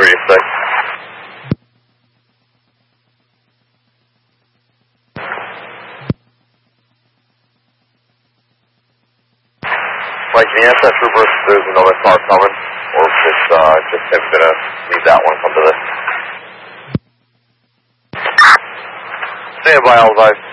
36. Mike, can you ask that trooper if there's another car coming, or if it's just him gonna leave that one come to this? Stand by, all guys.